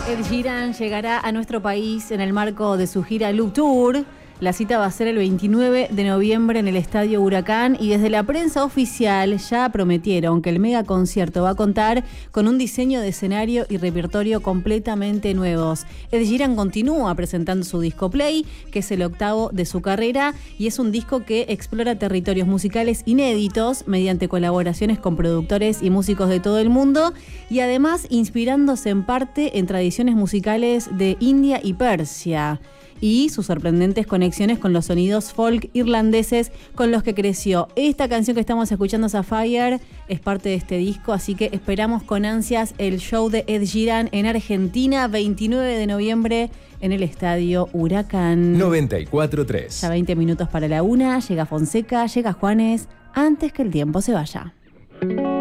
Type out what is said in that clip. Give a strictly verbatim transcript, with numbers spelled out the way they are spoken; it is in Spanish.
Ed Sheeran llegará a nuestro país en el marco de su gira Loop Tour. La cita va a ser el veintinueve de noviembre en el Estadio Huracán y desde la prensa oficial ya prometieron que el mega concierto va a contar con un diseño de escenario y repertorio completamente nuevos. Ed Sheeran continúa presentando su disco Play, que es el octavo de su carrera y es un disco que explora territorios musicales inéditos mediante colaboraciones con productores y músicos de todo el mundo y además inspirándose en parte en tradiciones musicales de India y Persia y sus sorprendentes conexiones con los sonidos folk irlandeses con los que creció. Esta canción que estamos escuchando, Sapphire, es parte de este disco, así que esperamos con ansias el show de Ed Sheeran en Argentina, veintinueve de noviembre en el Estadio Huracán. noventa y cuatro punto tres. Ya veinte minutos para la una, llega Fonseca, llega Juanes, antes que el tiempo se vaya.